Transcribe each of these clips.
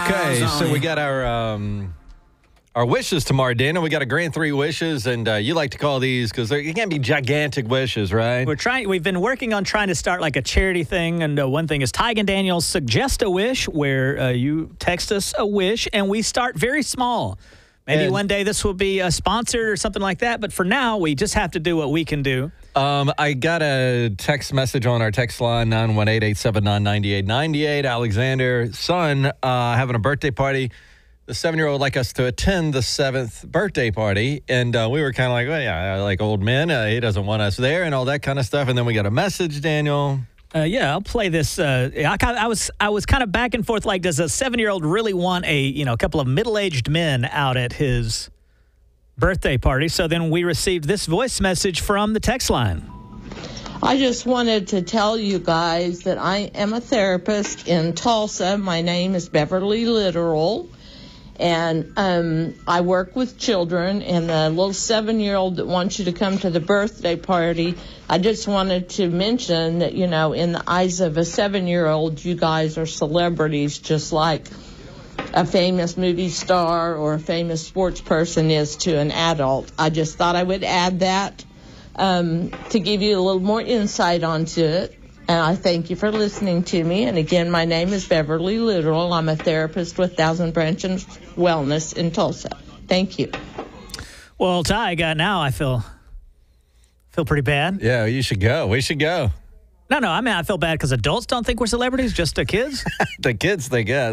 Okay, so we got our wishes tomorrow, Daniel. We got a grand 3 wishes, and you like to call these because they can't be gigantic wishes, right? We've been working on trying to start like a charity thing, and one thing is Tig and Daniel's Suggest a Wish, where you text us a wish, and we start very small. Maybe one day this will be sponsored or something like that, but for now, we just have to do what we can do. I got a text message on our text line, 918-879-9898. Alexander, son, having a birthday party. The 7-year-old would like us to attend the 7th birthday party. And we were kind of like, well, yeah, like old men. He doesn't want us there and all that kind of stuff. And then we got a message, Daniel. Yeah, I'll play this. I was kind of back and forth. Like, does a 7-year-old really want a couple of middle-aged men out at his birthday party? So then we received this voice message from the text line. I just wanted to tell you guys that I am a therapist in Tulsa. My name is Beverly Literal. And I work with children, and the little 7-year-old that wants you to come to the birthday party, I just wanted to mention that, in the eyes of a 7-year-old, you guys are celebrities just like a famous movie star or a famous sports person is to an adult. I just thought I would add that to give you a little more insight onto it. And I thank you for listening to me. And again, my name is Beverly Literal. I'm a therapist with Thousand Branches Wellness in Tulsa. Thank you. Well, Ty, now I feel pretty bad. Yeah, you should go. We should go. No, I mean, I feel bad because adults don't think we're celebrities, just the kids. The kids think, yeah.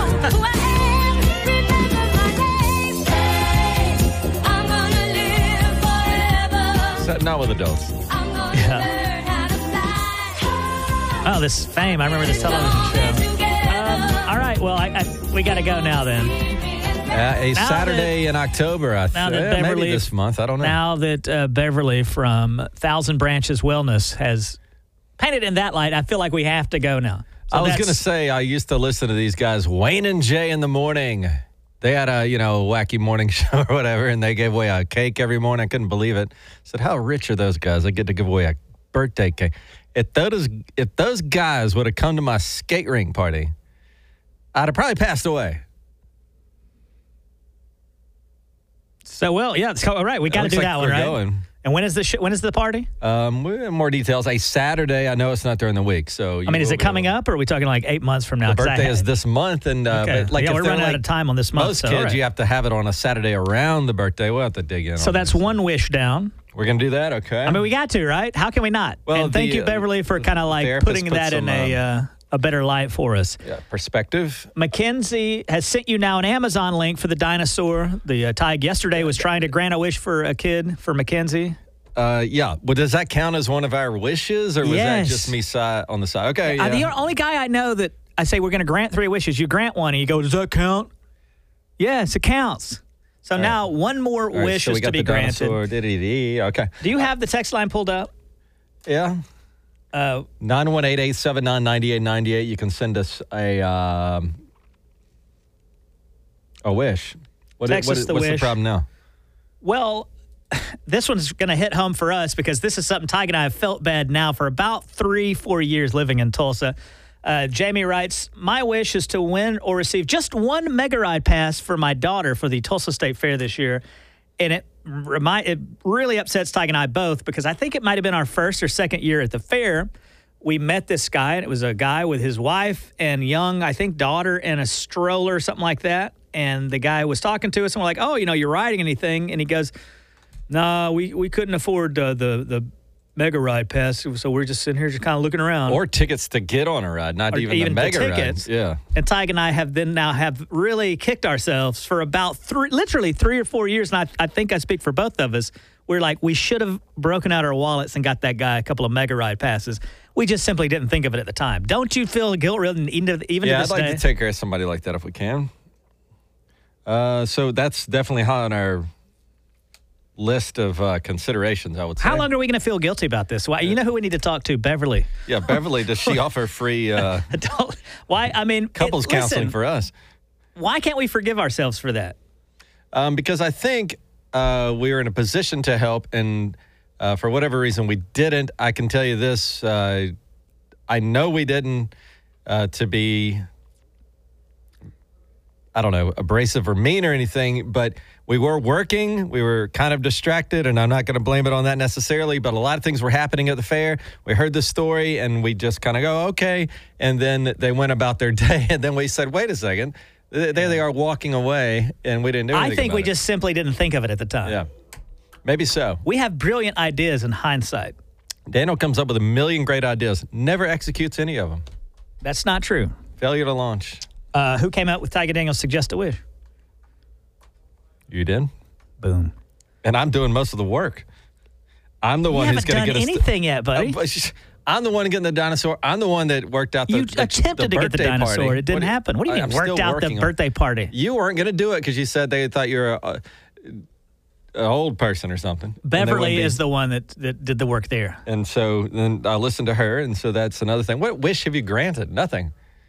Not with adults. Yeah. Oh, this fame. I remember this television show. All right. Well, we got to go now then. Saturday in October, maybe this month. I don't know. Now that Beverly from Thousand Branches Wellness has painted in that light, I feel like we have to go now. So I was going to say, I used to listen to these guys, Wayne and Jay in the morning. They had a, wacky morning show or whatever, and they gave away a cake every morning. I couldn't believe it. I said, how rich are those guys? They get to give away a birthday cake. If those guys would have come to my skate rink party, I'd have probably passed away. So, well, yeah, all right. We got to do that one, right? Going. And when is the party? We have more details. A Saturday. I know it's not during the week, so. Is it coming up, or are we talking like 8 months from now? The birthday is this month, and okay. but we're running out of time on this month. Most kids, you have to have it on a Saturday around the birthday. We'll have to dig in. So that's one wish down. We're going to do that, okay? I mean, we got to, right? How can we not? Well, and thank you, Beverly, for kind of like putting that in a better light for us. Yeah, perspective. Mackenzie has sent you now an Amazon link for the dinosaur. The Tig yesterday was trying to grant a wish for a kid for Mackenzie. Yeah. Well, does that count as one of our wishes, or was that just me on the side? Okay. Yeah. The only guy I know that I say we're going to grant 3 wishes. You grant one, and you go, does that count? Yes, it counts. So now one more wish is to be granted. Okay. Do you have the text line pulled up? Yeah. 918-879-9898. You can send us a wish. What's the problem now? Well, this one's going to hit home for us because this is something Tig and I have felt bad now for about 3-4 years living in Tulsa. Jamie writes, my wish is to win or receive just one Mega Ride pass for my daughter for the Tulsa State Fair this year. And it really upsets Tig and I both because I think it might have been our first or second year at the fair. We met this guy, and it was a guy with his wife and young, I think, daughter in a stroller or something like that. And the guy was talking to us, and we're like, oh, you're riding anything? And he goes, no, we couldn't afford the Mega Ride pass, so we're just sitting here just kind of looking around. Or tickets to get on a ride, not even the Mega Rides. Yeah. And Tig and I have really kicked ourselves for about literally 3 or 4 years, and I think I speak for both of us. We're like, we should have broken out our wallets and got that guy a couple of Mega Ride passes. We just simply didn't think of it at the time. Don't you feel guilt-ridden even to this day? Yeah, I'd like to take care of somebody like that if we can. So that's definitely high on our list of considerations, I would say. How long are we going to feel guilty about this? Why, you know who we need to talk to? Beverly. Yeah, Beverly. Does she offer free couples counseling for us? Why can't we forgive ourselves for that? Because I think we were in a position to help, and for whatever reason we didn't. I can tell you this. I know we didn't to be I don't know, abrasive or mean or anything, but we were working. We were kind of distracted, and I'm not going to blame it on that necessarily, but a lot of things were happening at the fair. We heard the story, and we just kind of go, okay. And then they went about their day, and then we said, wait a second. There they are walking away, and we didn't do anything I think about we it. just simply didn't think of it at the time. Yeah, maybe so. We have brilliant ideas in hindsight. Daniel comes up with a million great ideas, never executes any of them. That's not true. Failure to launch. Who came out with Tiger Daniels' Suggest a Wish? You did? Boom. And I'm doing most of the work. I'm the one You who's haven't going to done get us. anything yet, buddy. I'm the one getting the dinosaur. I'm the one that worked out the You attempted to get the birthday dinosaur. party. It didn't happen. What do you mean I'm worked still out the working on it. birthday party? You weren't going to do it because you said they thought you were an old person or something. Beverly is the one that did the work there. And so then I listened to her, and so that's another thing. What wish have you granted? Nothing.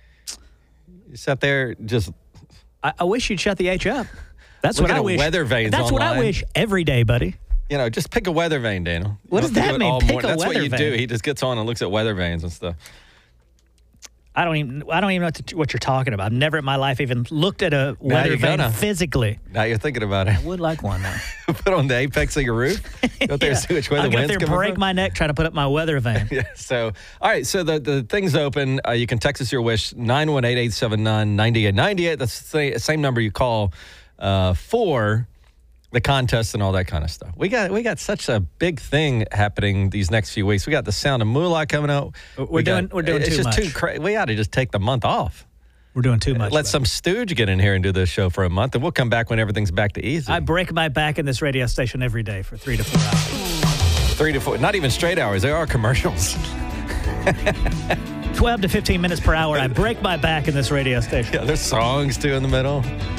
You sat there just... I wish you'd shut the H up. That's Looking what I at wish. weather vanes That's what I online. wish every day, buddy. You know, just pick a weather vane, Daniel. What You does don't that do it mean, all pick morning. a That's what weather you do. vane? He just gets on and looks at weather vanes and stuff. I don't even know what you're talking about. I've never in my life even looked at a weather you're vane gonna. physically. Now you're thinking about it. I would like one though. Put on the apex of your roof. Go up there and see which way I'll the get wind's there, coming break from. my neck trying to put up my weather vane. Yeah, so, all right. So the thing's open. You can text us your wish, 918-879-9898. That's the same number you call for the contest and all that kind of stuff. We got such a big thing happening these next few weeks. We got the Sound of Moolah coming up. We're doing it's too just much. too crazy. We ought to just take the month off. We're doing too much. Let some stooge get in here and do this show for a month, and we'll come back when everything's back to easy. I break my back in this radio station every day for 3 to 4 hours. 3 to 4, not even straight hours. There are commercials. 12 to 15 minutes per hour. I break my back in this radio station. Yeah, there's songs too in the middle.